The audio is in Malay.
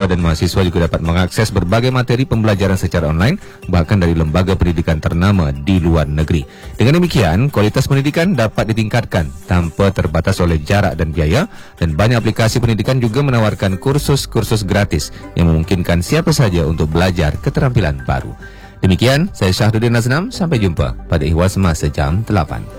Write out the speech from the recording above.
dan mahasiswa juga dapat mengakses berbagai materi pembelajaran secara online, bahkan dari lembaga pendidikan ternama di luar negeri. Dengan demikian, kualitas pendidikan dapat ditingkatkan tanpa terbatas oleh jarak dan biaya, dan banyak aplikasi pendidikan juga menawarkan kursus-kursus gratis yang memungkinkan siapa saja untuk belajar keterampilan baru. Demikian, saya Syahruddin Naznam. Sampai jumpa pada Ihwal Semasa jam 8.